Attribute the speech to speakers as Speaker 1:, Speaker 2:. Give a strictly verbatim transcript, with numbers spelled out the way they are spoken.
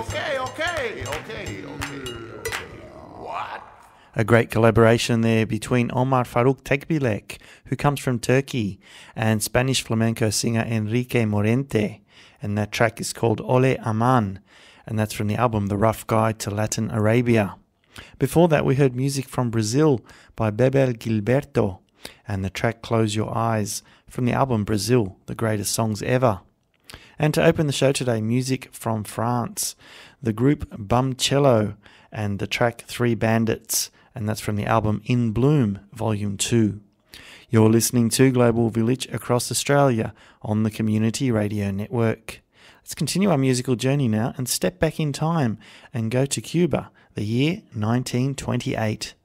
Speaker 1: okay, okay, okay, okay, okay. What?
Speaker 2: A great collaboration there between Omar Farouk Tekbilek, who comes from Turkey, and Spanish flamenco singer Enrique Morente. And that track is called Ole Aman, and that's from the album The Rough Guide to Latin Arabia. Before that, we heard music from Brazil by Bebel Gilberto, and the track Close Your Eyes from the album Brazil, The Greatest Songs Ever. And to open the show today, music from France, the group Bum Cello, and the track Three Bandits, and that's from the album In Bloom, Volume two. You're listening to Global Village across Australia on the Community Radio Network. Let's continue our musical journey now and step back in time and go to Cuba, the year nineteen twenty-eight.